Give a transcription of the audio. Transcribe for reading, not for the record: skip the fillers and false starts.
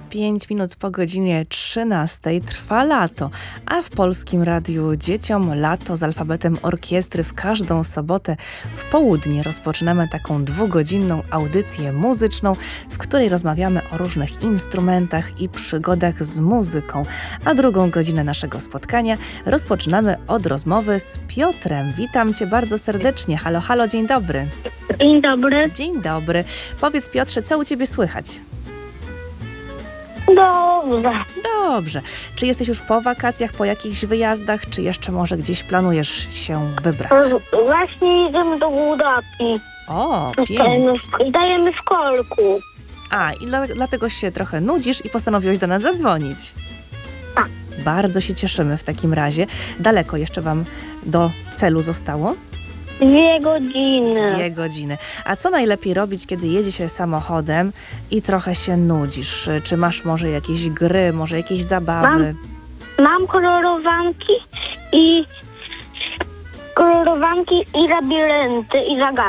5 minut po godzinie 13 trwa lato, a w Polskim Radiu Dzieciom Lato z alfabetem orkiestry w każdą sobotę w południe rozpoczynamy taką 2-godzinną audycję muzyczną, w której rozmawiamy o różnych instrumentach i przygodach z muzyką. A drugą godzinę naszego spotkania rozpoczynamy od rozmowy z Piotrem. Witam Cię bardzo serdecznie. Halo, halo, dzień dobry. Dzień dobry. Dzień dobry. Powiedz, Piotrze, co u Ciebie słychać? Dobrze. Dobrze. Czy jesteś już po wakacjach, po jakichś wyjazdach, czy jeszcze może gdzieś planujesz się wybrać? Właśnie idziemy do Budapesztu. O, pięknie. Dajemy w kolku. A, i dlatego się trochę nudzisz i postanowiłeś do nas zadzwonić. Tak. Bardzo się cieszymy w takim razie. Daleko jeszcze Wam do celu zostało? 2 godziny. 2 godziny. A co najlepiej robić, kiedy jedzie się samochodem i trochę się nudzisz? Czy masz może jakieś gry, może jakieś zabawy? Mam kolorowanki i labirynty i zagadki.